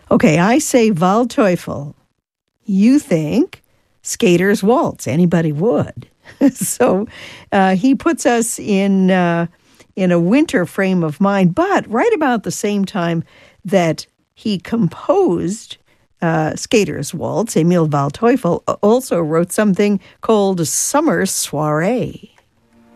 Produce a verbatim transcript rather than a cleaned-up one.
Okay, I say Waldteufel. You think Skater's Waltz. Anybody would. so uh, he puts us in uh, in a winter frame of mind, but right about the same time that he composed uh, Skater's Waltz, Emil Waldteufel also wrote something called Summer Soiree.